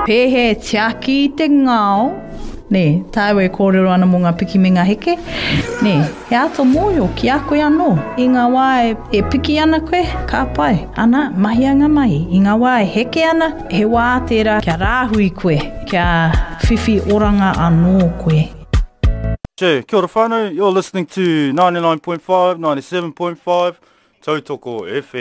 Pehe tiaki i te ngao. Ne, tāu e kōrero ana mō ngā piki me ngā heke. Ne, he ato mōio ki a koe anō. I ngā wā e piki ana koe, ka pai. Ana, mahi anga mahi. I ngā wā e heke ana, he wā tērā kia rāhui koe, kia whiwhi oranga anō koe. Kia ora whānau, you're listening to 99.5, 97.5, Tautoko FM.